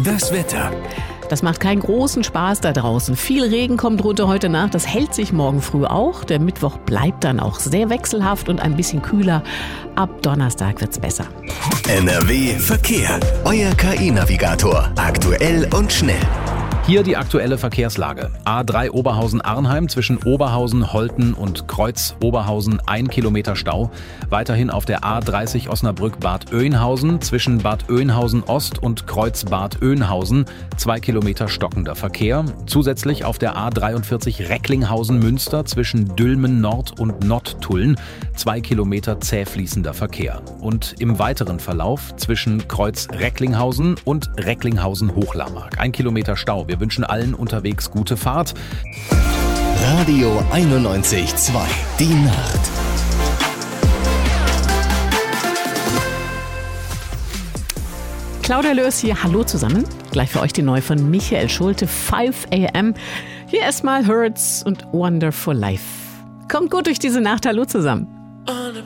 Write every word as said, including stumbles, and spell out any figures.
Das Wetter. Das macht keinen großen Spaß da draußen. Viel Regen kommt runter heute Nacht. Das hält sich morgen früh auch. Der Mittwoch bleibt dann auch sehr wechselhaft und ein bisschen kühler. Ab Donnerstag wird's besser. N R W Verkehr. Euer K I-Navigator. Aktuell und schnell. Hier die aktuelle Verkehrslage. A drei Oberhausen-Arnheim zwischen Oberhausen, Holten und Kreuz Oberhausen ein Kilometer Stau. Weiterhin auf der A dreißig Osnabrück-Bad Oeynhausen zwischen Bad Oeynhausen Ost und Kreuz Bad Oeynhausen zwei Kilometer stockender Verkehr. Zusätzlich auf der A dreiundvierzig Recklinghausen-Münster zwischen Dülmen Nord und Nottuln zwei Kilometer zäh fließender Verkehr. Und im weiteren Verlauf zwischen Kreuz Recklinghausen und Recklinghausen-Hochlarmark ein Kilometer Stau. Wir wünschen allen unterwegs gute Fahrt. Radio einundneunzig Komma zwei. Die Nacht. Claudia Lörs hier, hallo zusammen. Gleich für euch die neue von Michael Schulte, five a m. Hier erstmal Hurts und Wonderful Life. Kommt gut durch diese Nacht, hallo zusammen.